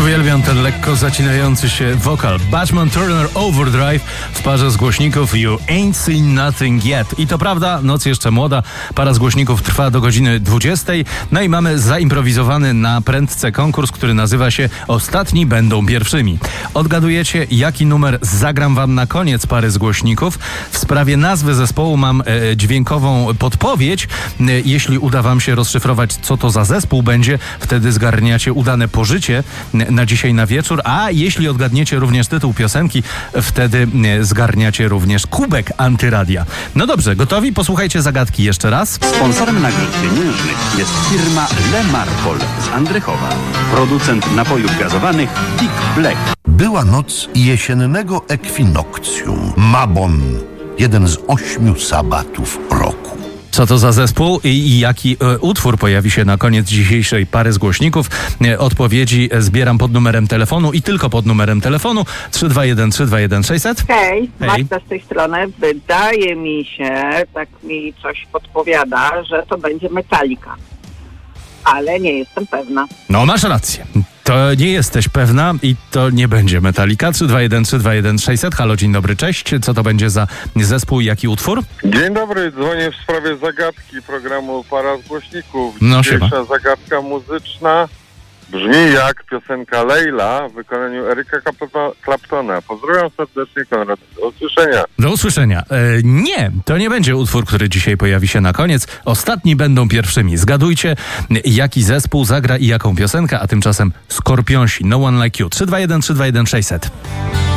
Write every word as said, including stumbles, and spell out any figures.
Uwielbiam ten lekko zacinający się wokal. Bachman Turner Overdrive w parze z głośników You Ain't Seen Nothing Yet. I to prawda, noc jeszcze młoda. Para z głośników trwa do godziny dwudziestej. No i mamy zaimprowizowany na prędce konkurs, który nazywa się Ostatni będą pierwszymi. Odgadujecie, jaki numer zagram wam na koniec pary z głośników. W sprawie nazwy zespołu mam e, dźwiękową podpowiedź. E, jeśli uda wam się rozszyfrować, co to za zespół będzie, wtedy zgarniacie udane pożycie na dzisiaj na wieczór, a jeśli odgadniecie również tytuł piosenki, wtedy zgarniacie również kubek Antyradia. No dobrze, gotowi? Posłuchajcie zagadki jeszcze raz. Sponsorem nagród pieniężnych jest firma Le Marpol z Andrychowa. Producent napojów gazowanych Dick Black. Była noc jesiennego ekwinokcjum. Mabon, jeden z ośmiu sabatów roku. Co to za zespół i, i jaki e, utwór pojawi się na koniec dzisiejszej pary z głośników? E, odpowiedzi zbieram pod numerem telefonu i tylko pod numerem telefonu trzy dwa jeden trzy dwa jeden sześćset. Hej, Hej. Magda z tej strony. Wydaje mi się, tak mi coś podpowiada, że to będzie Metallica. Ale nie jestem pewna. No masz rację. To nie jesteś pewna i to nie będzie Metallica. trzy dwa jeden trzy dwa jeden sześćset. Halo, dzień dobry, cześć. Co to będzie za zespół i jaki utwór? Dzień dobry, dzwonię w sprawie zagadki programu Para z Głośników. No, Dzisiejsza siema. zagadka muzyczna brzmi jak piosenka Leila w wykonaniu Eryka Claptona. Pozdrawiam serdecznie, Konrad. Do usłyszenia. Do usłyszenia. E, nie, to nie będzie utwór, który dzisiaj pojawi się na koniec. Ostatni będą pierwszymi. Zgadujcie, jaki zespół zagra i jaką piosenkę, a tymczasem Skorpionsi, No One Like You. trzy dwa jeden trzy dwa jeden sześćset.